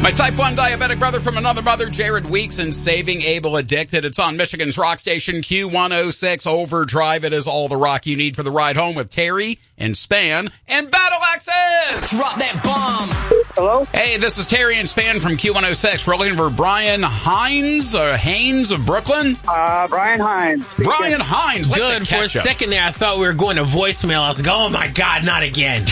My type 1 diabetic brother from another mother, Jared Weeks, and Saving Abel Addicted. It's on Michigan's rock station, Q106 Overdrive. It is all the rock you need for the ride home with Terry and Span and Battle Axes. Drop that bomb. Hello? Hey, this is Terry and Span from Q106. We're looking for Brian Haynes of Brooklyn. Brian Hines. Brian Hines. Like Good. For a second there, I thought we were going to voicemail. I was like, oh my God, not again.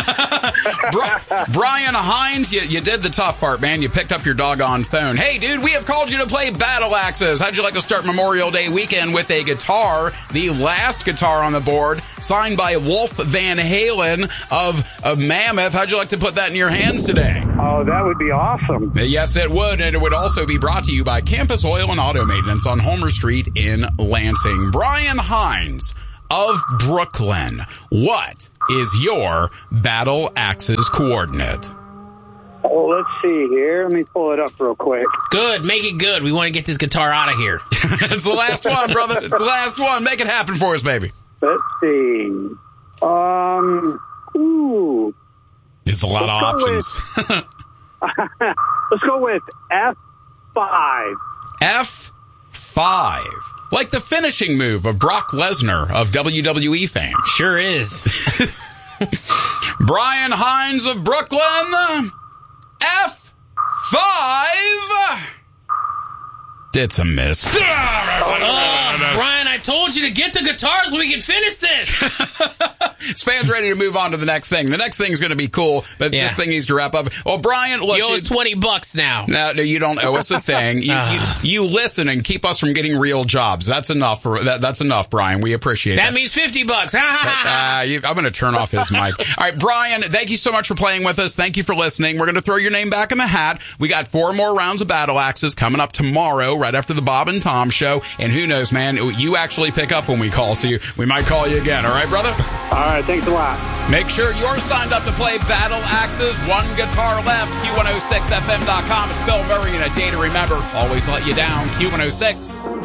Brian Hines, you did the tough part, man. You picked up your doggone phone. Hey, dude, we have called you to play Battle Axes. How'd you like to start Memorial Day weekend with a guitar, the last guitar on the board, signed by Wolf Van Halen of Mammoth? How'd you like to put that in your hands today? Oh, that would be awesome. Yes, it would, and it would also be brought to you by Campus Oil and Auto Maintenance on Homer Street in Lansing. Brian Hines of Brooklyn, what is your Battle Axes coordinate? Oh, let's see here. Let me pull it up real quick. Good. Make it good. We want to get this guitar out of here. It's the last one, brother. It's the last one. Make it happen for us, baby. Let's see. It's a lot of options. Let's go with F5. F5. Like the finishing move of Brock Lesnar of WWE fame. Sure is. Brian Hines of Brooklyn. F5. It's a miss. Brian, I told you to get the guitar so we can finish this. Span's ready to move on to the next thing. The next thing is going to be cool, but this thing needs to wrap up. Well, Brian, look. You owe us $20 now. No, you don't owe us a thing. You listen and keep us from getting real jobs. That's enough. That's enough, Brian. We appreciate that. That means $50. I'm going to turn off his mic. All right, Brian, thank you so much for playing with us. Thank you for listening. We're going to throw your name back in the hat. We got 4 more rounds of Battle Axes coming up tomorrow, right after the Bob and Tom show. And who knows, man, you actually pick up when we call, so we might call you again. All right, brother? All right, thanks a lot. Make sure you're signed up to play Battle Axes. 1 guitar left. Q106FM.com. It's Bill Murray and a day to remember. Always let you down. Q106.